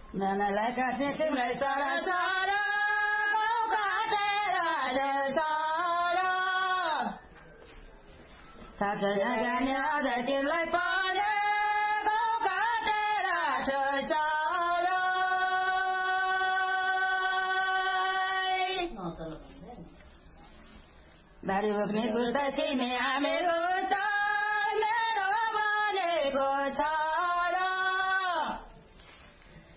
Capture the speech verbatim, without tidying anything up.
नानालाई काट्ने तिमीलाई सारा सारा गाउँ काटेर सारा थाहा छैन जाने अझ तिमीलाई पर्ने गाउँ काटेर सारा बारी बोक्ने कुर्ता तिमी हामीहरू त मेरो भनेको छ